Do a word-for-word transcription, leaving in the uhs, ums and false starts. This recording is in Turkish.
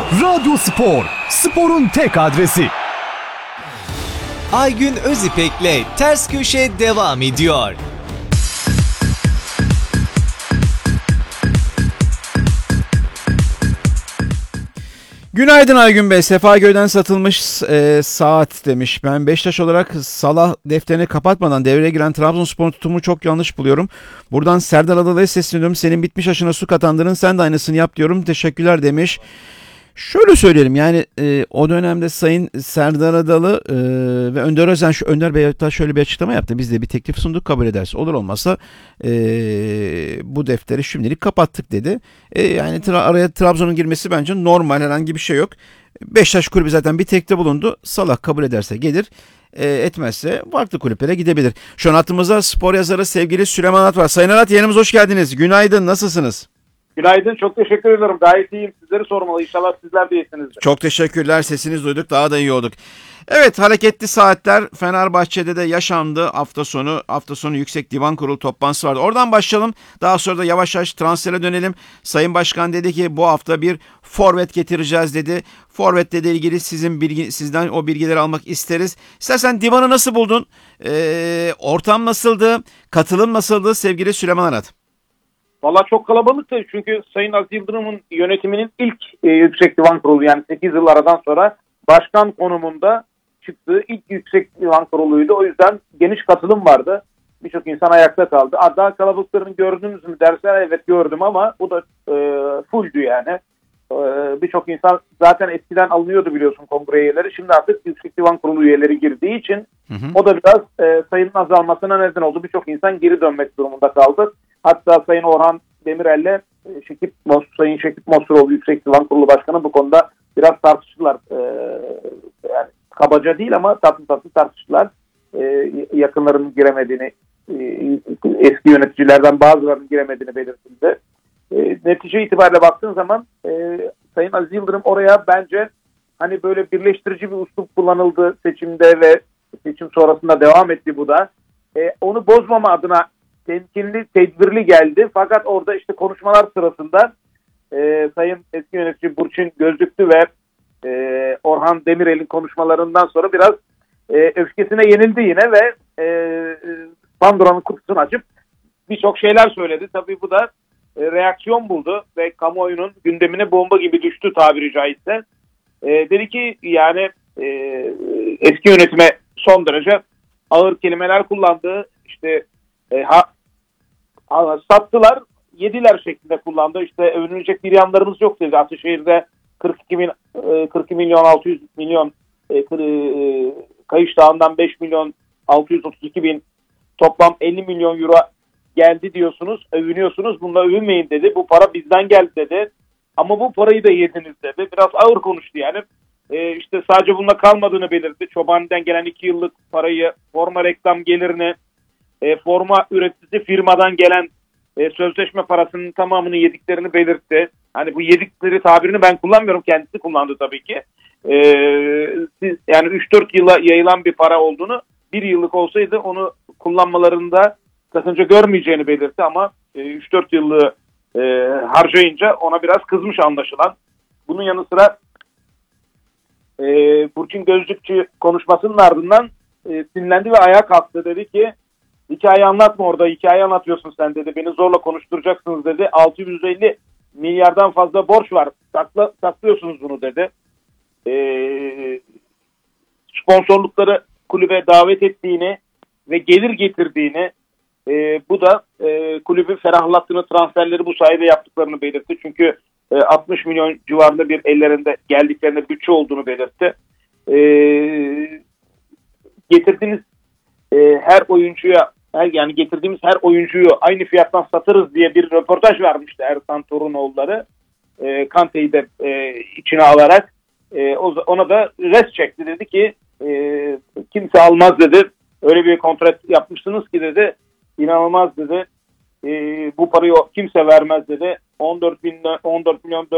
Radyo Spor, sporun tek adresi. Aygün Özipek'le Ters Köşe devam ediyor. Günaydın Aygün Bey. Sefagöy'den satılmış e, saat demiş. Ben Beşiktaş olarak Salah defterini kapatmadan devreye giren Trabzonspor tutumu çok yanlış buluyorum. Buradan Serdar Adalı'ya sesleniyorum. Senin bitmiş aşına su katandırın, sen de aynısını yap diyorum. Teşekkürler demiş. Şöyle söyleyelim, yani e, o dönemde Sayın Serdar Adalı e, ve Önder Özen, şu Önder Bey hatta şöyle bir açıklama yaptı. Biz de bir teklif sunduk, kabul ederse olur, olmazsa e, bu defteri şimdilik kapattık dedi. E, yani tra- araya Trabzon'un girmesi bence normal, herhangi bir şey yok. Beşiktaş kulübü zaten bir teklifte bulundu. Salah kabul ederse gelir, e, etmezse farklı kulüplere gidebilir. Şu an hattımızda spor yazarı sevgili Süleyman Arat var. Sayın Arat, yayınımıza hoş geldiniz. Günaydın, nasılsınız? Günaydın, çok teşekkür ederim. Gayet iyiyim. Sizleri sormalı. İnşallah sizler de iyisinizdir. Çok teşekkürler. Sesinizi duyduk. Daha da iyi olduk. Evet, hareketli saatler Fenerbahçe'de de yaşandı hafta sonu. Hafta sonu Yüksek Divan Kurulu toplantısı vardı. Oradan başlayalım. Daha sonra da yavaş yavaş transfere dönelim. Sayın Başkan dedi ki bu hafta bir forvet getireceğiz dedi. Forvetle de ilgili sizin bilgi, sizden o bilgileri almak isteriz. İstersen divanı nasıl buldun? Ee, ortam nasıldı? Katılım nasıldı sevgili Süleyman Arat? Valla çok kalabalıktı çünkü Sayın Aziz Yıldırım'ın yönetiminin ilk e, Yüksek Divan Kurulu, yani sekiz yıl aradan sonra başkan konumunda çıktığı ilk Yüksek Divan Kurulu'ydu. O yüzden geniş katılım vardı. Birçok insan ayakta kaldı. Daha kalabalıklarını gördünüz mü dersen, evet gördüm, ama bu da e, fulldü yani. E, Birçok insan zaten eskiden alınıyordu biliyorsun kongre üyeleri. Şimdi artık Yüksek Divan Kurulu üyeleri girdiği için hı hı. o da biraz e, sayının azalmasına neden oldu. Birçok insan geri dönmek durumunda kaldı. Hatta Sayın Orhan Demirel'le Şekip Mos, Sayın Şekip Mosuroğlu Yüksek Divan Kurulu Başkanı bu konuda biraz tartıştılar. Ee, yani kabaca değil ama tatlı tatlı tartıştılar. Ee, yakınlarının giremediğini, e, eski yöneticilerden bazılarının giremediğini belirtildi. Ee, netice itibariyle baktığın zaman e, Sayın Aziz Yıldırım oraya bence hani böyle birleştirici bir üslup kullanıldı seçimde ve seçim sonrasında devam etti bu da. E, onu bozmama adına temkinli, tedbirli geldi. Fakat orada işte konuşmalar sırasında e, Sayın eski yönetici Burçin Gözlüklü ve e, Orhan Demirel'in konuşmalarından sonra biraz e, öfkesine yenildi yine ve e, Pandora'nın kutusunu açıp birçok şeyler söyledi. Tabii bu da e, reaksiyon buldu ve kamuoyunun gündemine bomba gibi düştü tabiri caizse. E, dedi ki yani e, eski yönetime son derece ağır kelimeler kullandı. İşte e, ha, sattılar, yediler şeklinde kullandı. İşte övünülecek bir yanlarımız yok dedi. Ataşehir'de kırk iki bin, kırk iki milyon altı yüz milyon, Kayış Dağı'ndan beş milyon altı yüz otuz iki bin, toplam elli milyon euro geldi diyorsunuz, övünüyorsunuz. Bununla övünmeyin dedi. Bu para bizden geldi dedi. Ama bu parayı da yediniz dedi. Biraz ağır konuştu yani. Ee, işte sadece bununla kalmadığını belirtti. Çobani'den gelen iki yıllık parayı, forma reklam gelirini, E, forma üreticisi firmadan gelen e, sözleşme parasının tamamını yediklerini belirtti. Hani bu yedikleri tabirini ben kullanmıyorum, kendisi kullandı tabii ki. E, siz, yani üç dört yıla yayılan bir para olduğunu, bir yıllık olsaydı onu kullanmalarında sakınca görmeyeceğini belirtti ama e, üç dört yıllığı e, harcayınca ona biraz kızmış anlaşılan. Bunun yanı sıra e, Burçin Gözlükçü konuşmasının ardından e, sinirlendi ve ayağa kalktı, dedi ki hikaye anlatma, orada hikaye anlatıyorsun sen dedi. Beni zorla konuşturacaksınız dedi. altı yüz elli milyardan fazla borç var. Sakla, saklıyorsunuz bunu dedi. Ee, sponsorlukları kulübe davet ettiğini ve gelir getirdiğini, e, bu da e, kulübü ferahlattığını, transferleri bu sayede yaptıklarını belirtti. Çünkü e, altmış milyon civarında bir ellerinde geldiklerinde bütçe olduğunu belirtti. E, getirdiğiniz e, her oyuncuya Her, yani getirdiğimiz her oyuncuyu aynı fiyattan satarız diye bir röportaj vermişti Ersan Torunoğulları. E, Kante'yi de e, içine alarak e, ona da res çekti, dedi ki e, kimse almaz dedi. Öyle bir kontrat yapmışsınız ki dedi, inanılmaz dedi. E, bu parayı kimse vermez dedi. on dört milyon